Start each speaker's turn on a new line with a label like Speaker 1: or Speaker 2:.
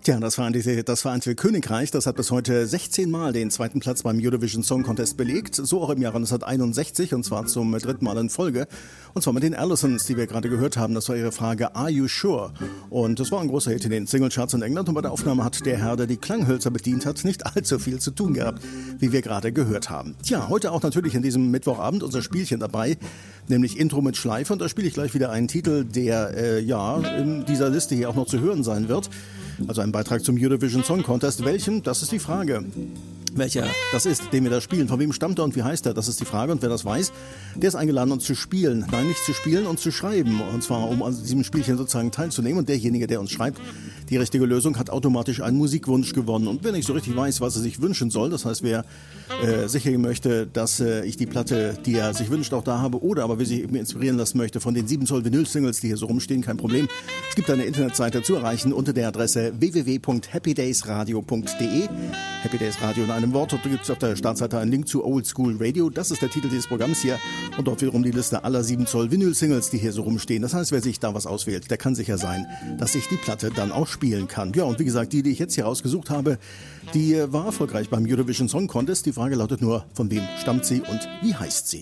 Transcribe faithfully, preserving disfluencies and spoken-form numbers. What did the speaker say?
Speaker 1: Ja, das Vereinte, das Vereinte Königreich, das hat bis heute sechzehn Mal den zweiten Platz beim Eurovision Song Contest belegt. So auch im Jahre neunzehnhunderteinundsechzig und zwar zum dritten Mal in Folge. Und zwar mit den Allisons, die wir gerade gehört haben. Das war ihre Frage, Are You Sure? Und das war ein großer Hit in den Singlecharts in England. Und bei der Aufnahme hat der Herr, der die Klanghölzer bedient hat, nicht allzu viel zu tun gehabt, wie wir gerade gehört haben. Tja, heute auch natürlich in diesem Mittwochabend unser Spielchen dabei, nämlich Intro mit Schleife. Und da spiele ich gleich wieder einen Titel, der äh, ja in dieser Liste hier auch noch zu hören sein wird. Also ein Beitrag zum Eurovision Song Contest. Welchem? Das ist die Frage. Welcher das ist, den wir da spielen. Von wem stammt er und wie heißt er? Das ist die Frage. Und wer das weiß, der ist eingeladen, uns zu spielen. Nein, nicht zu spielen, uns zu schreiben. Und zwar, um an diesem Spielchen sozusagen teilzunehmen. Und derjenige, der uns schreibt, die richtige Lösung, hat automatisch einen Musikwunsch gewonnen. Und wer nicht so richtig weiß, was er sich wünschen soll, das heißt, wer äh, sicher möchte, dass äh, ich die Platte, die er sich wünscht, auch da habe, oder aber wer sich eben inspirieren lassen möchte von den sieben Zoll Vinyl-Singles, die hier so rumstehen, kein Problem. Es gibt eine Internetseite zu erreichen unter der Adresse w w w punkt happy days radio punkt d e. Happy Days Radio in einem Wort. Dort gibt es auf der Startseite einen Link zu Old School Radio. Das ist der Titel dieses Programms hier. Und dort wiederum die Liste aller sieben Zoll Vinyl-Singles, die hier so rumstehen. Das heißt, wer sich da was auswählt, der kann sicher sein, dass ich die Platte dann auch spielen kann. Ja, und wie gesagt, die, die ich jetzt hier rausgesucht habe, die war erfolgreich beim Eurovision Song Contest. Die Frage lautet nur, von wem stammt sie und wie heißt sie?